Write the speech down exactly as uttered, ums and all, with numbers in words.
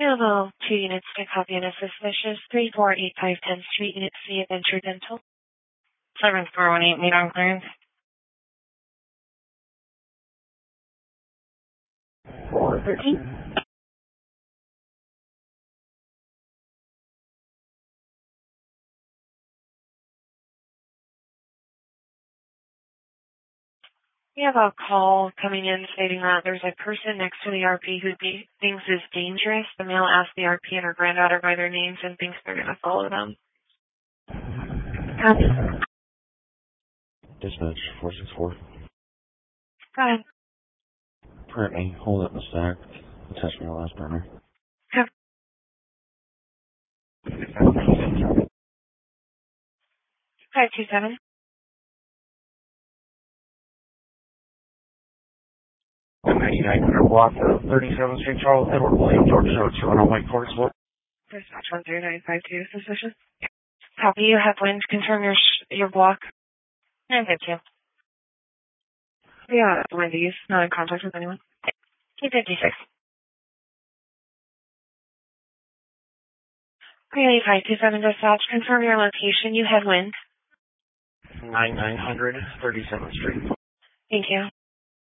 Available two units to copy in a suspicious three four eight five tenth Street, Unit C, Adventure Dental. seven four one eight, meet on clearance. four thirteen. We have a call coming in stating that there's a person next to the R P who be, thinks is dangerous. The male asked the R P and her granddaughter by their names and thinks they're going to follow them. Copy. Dispatch four six four. Go ahead. Currently, hold up the stack. Attach my last burner. Copy. five two seven. ninety-nine hundred block of thirty-seventh Street, Charles Edward William, Georgia, two one oh Mike Forksville. Dispatch one zero nine five two, suspicious. Copy, you have wind. Confirm your sh- your block. nine fifty-two. Yeah, Wendy's. Not in contact with anyone. two fifty-six. Greeley five two seven dispatch. Confirm your location. You have wind. ninety-nine hundred thirty-seventh Street. Thank you.